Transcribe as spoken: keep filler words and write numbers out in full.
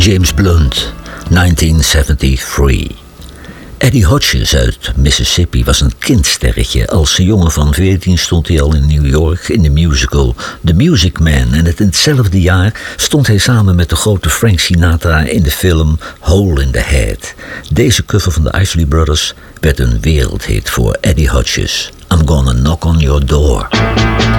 James Blunt, negentien zevenentachtig. Eddie Hodges uit Mississippi was een kindsterretje. Als jongen van veertien stond hij al in New York in de musical The Music Man. En het in hetzelfde jaar stond hij samen met de grote Frank Sinatra in de film Hole in the Head. Deze cover van de Isley Brothers werd een wereldhit voor Eddie Hodges. I'm gonna knock on your door.